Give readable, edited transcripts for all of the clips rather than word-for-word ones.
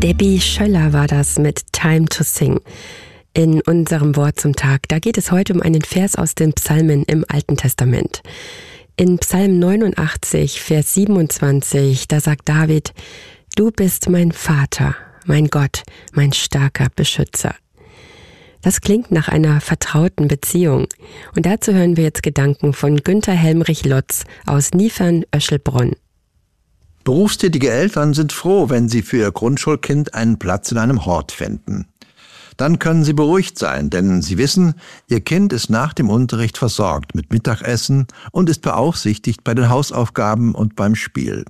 Debbie Schöller war das mit Time to Sing. In unserem Wort zum Tag, da geht es heute um einen Vers aus den Psalmen im Alten Testament. In Psalm 89, Vers 27, da sagt David: Du bist mein Vater, mein Gott, mein starker Beschützer. Das klingt nach einer vertrauten Beziehung. Und dazu hören wir jetzt Gedanken von Günther Helmrich-Lotz aus Niefern-Öschelbronn. Berufstätige Eltern sind froh, wenn sie für ihr Grundschulkind einen Platz in einem Hort finden. Dann können sie beruhigt sein, denn sie wissen, ihr Kind ist nach dem Unterricht versorgt mit Mittagessen und ist beaufsichtigt bei den Hausaufgaben und beim Spiel.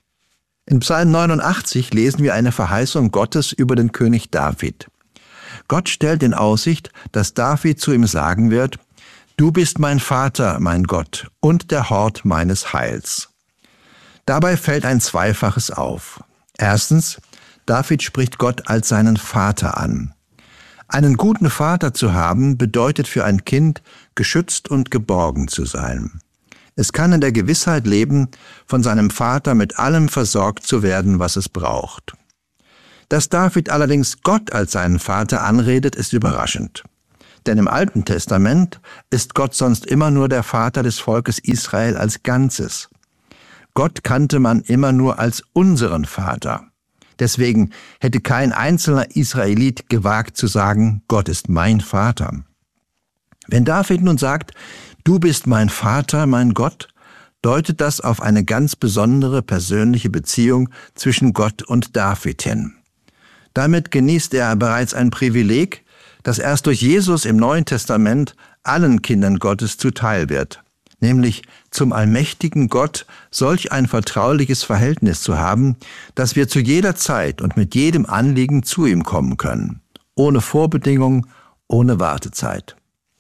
In Psalm 89 lesen wir eine Verheißung Gottes über den König David. Gott stellt in Aussicht, dass David zu ihm sagen wird: Du bist mein Vater, mein Gott, und der Hort meines Heils. Dabei fällt ein Zweifaches auf. Erstens, David spricht Gott als seinen Vater an. Einen guten Vater zu haben, bedeutet für ein Kind, geschützt und geborgen zu sein. Es kann in der Gewissheit leben, von seinem Vater mit allem versorgt zu werden, was es braucht. Dass David allerdings Gott als seinen Vater anredet, ist überraschend. Denn im Alten Testament ist Gott sonst immer nur der Vater des Volkes Israel als Ganzes. Gott kannte man immer nur als unseren Vater. Deswegen hätte kein einzelner Israelit gewagt zu sagen, Gott ist mein Vater. Wenn David nun sagt, du bist mein Vater, mein Gott, deutet das auf eine ganz besondere persönliche Beziehung zwischen Gott und David hin. Damit genießt er bereits ein Privileg, das erst durch Jesus im Neuen Testament allen Kindern Gottes zuteil wird. Nämlich zum allmächtigen Gott solch ein vertrauliches Verhältnis zu haben, dass wir zu jeder Zeit und mit jedem Anliegen zu ihm kommen können. Ohne Vorbedingung, ohne Wartezeit.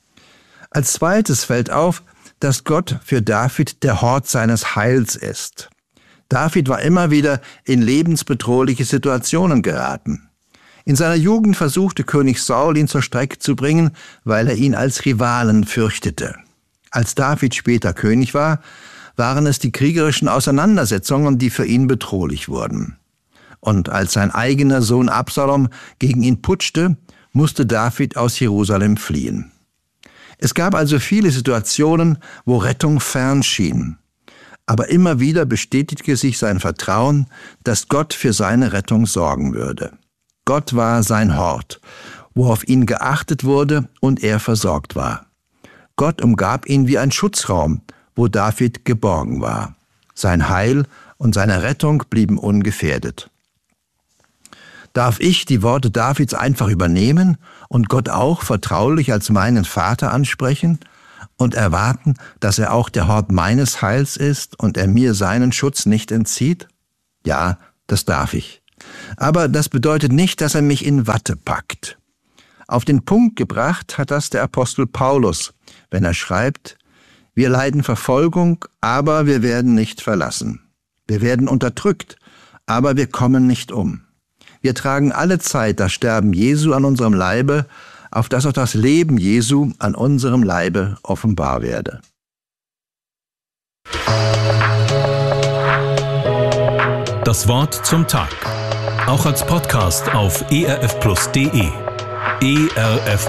Als zweites fällt auf, dass Gott für David der Hort seines Heils ist. David war immer wieder in lebensbedrohliche Situationen geraten. In seiner Jugend versuchte König Saul, ihn zur Strecke zu bringen, weil er ihn als Rivalen fürchtete. Als David später König war, waren es die kriegerischen Auseinandersetzungen, die für ihn bedrohlich wurden. Und als sein eigener Sohn Absalom gegen ihn putschte, musste David aus Jerusalem fliehen. Es gab also viele Situationen, wo Rettung fern schien. Aber immer wieder bestätigte sich sein Vertrauen, dass Gott für seine Rettung sorgen würde. Gott war sein Hort, wo auf ihn geachtet wurde und er versorgt war. Gott umgab ihn wie ein Schutzraum, wo David geborgen war. Sein Heil und seine Rettung blieben ungefährdet. Darf ich die Worte Davids einfach übernehmen und Gott auch vertraulich als meinen Vater ansprechen und erwarten, dass er auch der Hort meines Heils ist und er mir seinen Schutz nicht entzieht? Ja, das darf ich. Aber das bedeutet nicht, dass er mich in Watte packt. Auf den Punkt gebracht hat das der Apostel Paulus, wenn er schreibt: Wir leiden Verfolgung, aber wir werden nicht verlassen. Wir werden unterdrückt, aber wir kommen nicht um. Wir tragen alle Zeit das Sterben Jesu an unserem Leibe, auf dass auch das Leben Jesu an unserem Leibe offenbar werde. Das Wort zum Tag. Auch als Podcast auf erfplus.de. ERF+